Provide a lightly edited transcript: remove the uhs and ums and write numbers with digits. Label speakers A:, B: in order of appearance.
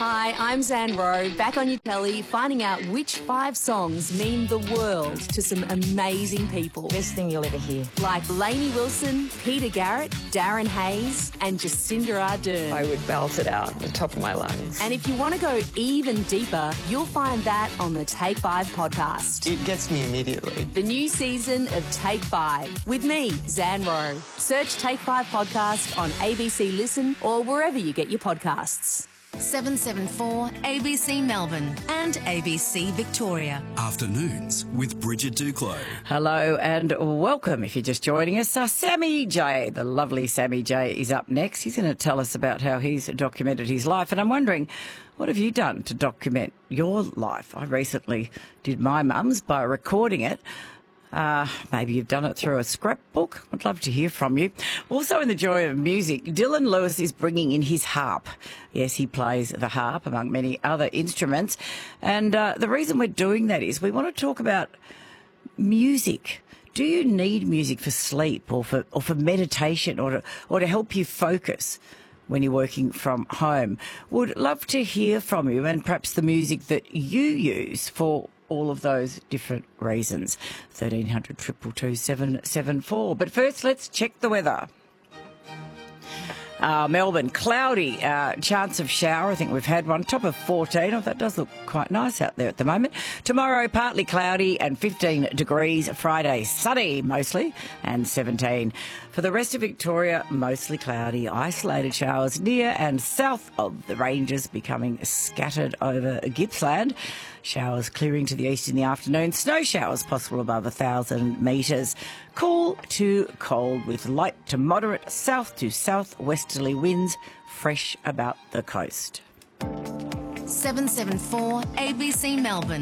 A: Hi, I'm Zan Rowe, back on your telly, finding out which 5 songs mean the world to some amazing people.
B: Best thing you'll ever hear.
A: Like Lainey Wilson, Peter Garrett, Darren Hayes, and Jacinda Ardern.
B: I would belt it out at the top of my lungs.
A: And if you want to go even deeper, you'll find that on the Take 5 podcast.
C: It gets me immediately.
A: The new season of Take 5 with me, Zan Rowe. Search Take 5 podcast on ABC Listen or wherever you get your podcasts.
D: 774 ABC Melbourne and ABC Victoria.
E: Afternoons with Bridget Duclos.
F: Hello and welcome. If you're just joining us, Sammy J, the lovely Sammy J, is up next. He's going to tell us about how he's documented his life. And I'm wondering, what have you done to document your life? I recently did my mum's by recording it. Maybe you've done it through a scrapbook. I'd love to hear from you. Also in the joy of music, Dylan Lewis is bringing in his harp. Yes, he plays the harp among many other instruments. And the reason we're doing that is we want to talk about music. Do you need music for sleep or for meditation or to help you focus when you're working from home? Would love to hear from you and perhaps the music that you use for all of those different reasons. 1300 222 774. But first, let's check the weather. Melbourne, cloudy, chance of shower. I think we've had one. Top of 14. Oh, that does look quite nice out there at the moment. Tomorrow, partly cloudy and 15 degrees. Friday, sunny mostly and 17. For the rest of Victoria, mostly cloudy. Isolated showers near and south of the ranges becoming scattered over Gippsland. Showers clearing to the east in the afternoon. Snow showers possible above 1,000 metres. Cool to cold with light to moderate south to southwesterly winds, fresh about the coast.
D: 774 ABC Melbourne